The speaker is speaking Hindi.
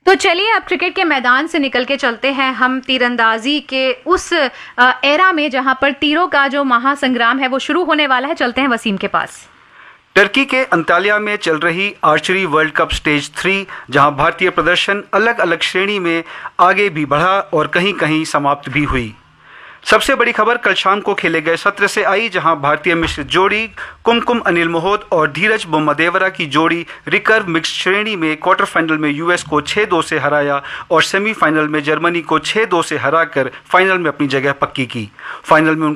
तो चलिए अब क्रिकेट के मैदान से निकल के चलते हैं हम तीरंदाजी के उस एरा में जहां पर तीरों का जो महासंग्राम है वो शुरू होने वाला है। चलते हैं वसीम के पास। टर्की के अंताल्या में चल रही आर्चरी वर्ल्ड कप स्टेज 3, जहां भारतीय प्रदर्शन अलग अलग श्रेणी में आगे भी बढ़ा और कहीं कहीं समाप्त भी हुई। सबसे बड़ी खबर कल शाम को खेले गए सत्र से आई, जहां भारतीय मिश्रित जोड़ी कुमकुम अनिल मोहोत और धीरज बोम्मदेवरा की जोड़ी रिकर्व मिक्स्ड श्रेणी में क्वार्टर फाइनल में यूएस को 6-2 से हराया और सेमीफाइनल में जर्मनी को 6-2 से हराकर फाइनल में अपनी जगह पक्की की। फाइनल में